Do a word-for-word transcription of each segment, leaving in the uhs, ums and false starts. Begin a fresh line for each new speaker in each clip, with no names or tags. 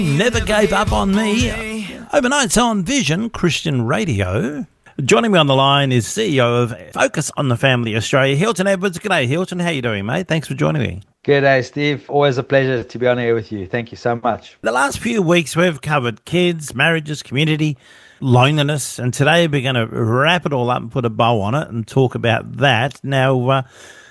Never gave up on me. Overnight on Vision Christian Radio. Joining me on the line is C E O of Focus on the Family Australia, Hilton Edwards. G'day, Hilton. How you doing, mate? Thanks for joining me.
G'day, Steve. Always a pleasure to be on air with you. Thank you so much.
The last few weeks we've covered kids, marriages, community, loneliness, and today we're going to wrap it all up and put a bow on it and talk about that. Now, uh,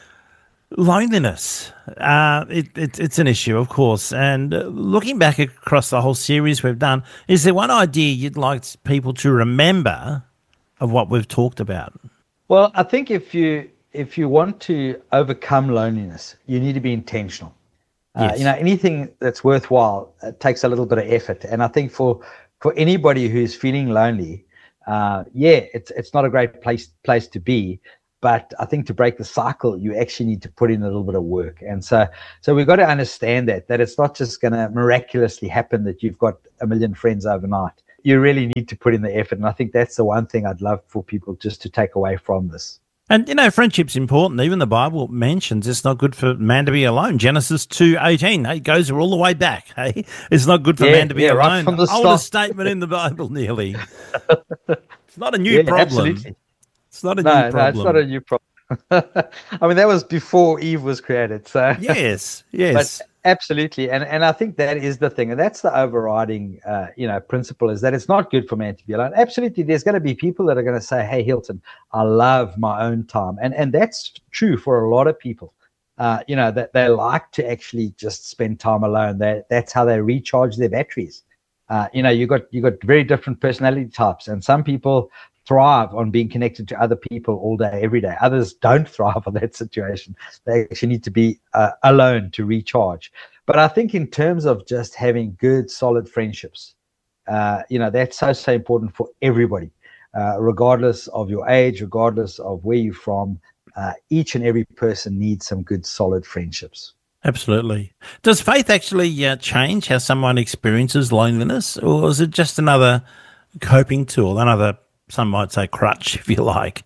loneliness, uh, it, it, it's an issue, of course, and uh, looking back across the whole series we've done, is there one idea you'd like people to remember of what we've talked about?
Well, I think if you if you want to overcome loneliness, you need to be intentional.
Yes.
Uh, you know, anything that's worthwhile uh, takes a little bit of effort, and I think for for anybody who's feeling lonely, uh, yeah, it's it's not a great place place to be. But I think to break the cycle, you actually need to put in a little bit of work. And so so we've got to understand that, that it's not just going to miraculously happen that you've got a million friends overnight. You really need to put in the effort. And I think that's the one thing I'd love for people just to take away from this.
And, you know, friendship's important. Even the Bible mentions it's not good for man to be alone. Genesis two eighteen, hey, it goes all the way back. Hey, it's not good for
yeah,
man to be
yeah,
alone.
Right from the
Oldest
start.
statement in the Bible, nearly. It's not a new
yeah,
problem.
Absolutely.
It's not a
no,
new problem.
No, it's not a new problem. I mean, that was before Eve was created. So
yes, yes.
But absolutely. And and I think that is the thing. And that's the overriding, uh, you know, principle is that it's not good for man to be alone. Absolutely. There's going to be people that are going to say, hey, Hilton, I love my own time. And, and that's true for a lot of people. Uh, you know, that they like to actually just spend time alone. That That's how they recharge their batteries. Uh, you know, you got you got very different personality types. And some people thrive on being connected to other people all day, every day. Others don't thrive on that situation. They actually need to be uh, alone to recharge. But I think in terms of just having good, solid friendships, uh, you know, that's so, so important for everybody, uh, regardless of your age, regardless of where you're from. Uh, each and every person needs some good, solid friendships.
Absolutely. Does faith actually uh, change how someone experiences loneliness, or is it just another coping tool, another, some might say, crutch, if you like?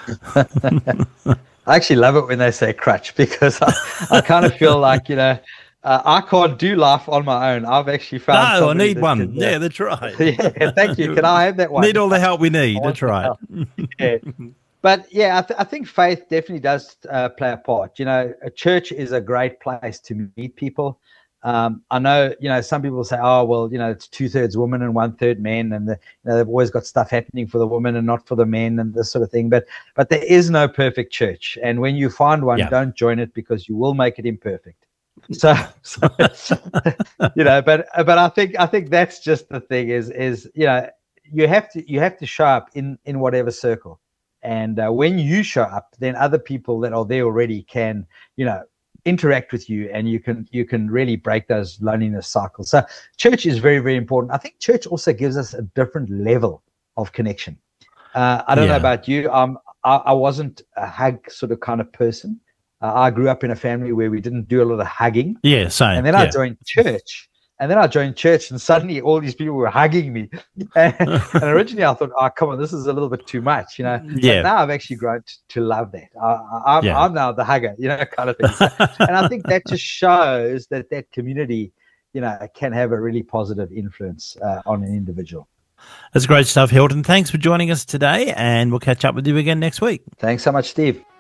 I actually love it when they say crutch, because I, I kind of feel like, you know, uh, I can't do life on my own. I've actually found.
No, I need
that
one.
can, uh,
yeah, that's right.
Yeah, thank you. Can I have that one?
Need all the help we need. That's right.
Yeah. But yeah, I, th- I think faith definitely does uh, play a part. You know, a church is a great place to meet people. Um, I know, you know, some people say, oh, well, you know, it's two thirds women and one third men, and the, you know, they've always got stuff happening for the women and not for the men and this sort of thing. But but there is no perfect church. And when you find one,
yeah.
don't join it, because you will make it imperfect. So, so you know, but but I think I think that's just the thing is is, you know, you have to you have to show up in, in whatever circle. And uh, when you show up, then other people that are there already can, you know, interact with you, and you can you can really break those loneliness cycles. So church is very, very important. I think church also gives us a different level of connection. Uh, I don't
yeah.
know about you. Um, I, I wasn't a hug sort of kind of person. Uh, I grew up in a family where we didn't do a lot of hugging.
Yeah, same.
And then
yeah.
I joined church. And then I joined church, and suddenly all these people were hugging me. And, and originally I thought, oh, come on, this is a little bit too much, you know.
Yeah.
But now I've actually grown to, to love that. I, I, I'm,
yeah.
I'm now the hugger, you know, kind of thing. So, and I think that just shows that that community, you know, can have a really positive influence uh, on an individual.
That's great stuff, Hilton. Thanks for joining us today, and we'll catch up with you again next week.
Thanks so much, Steve.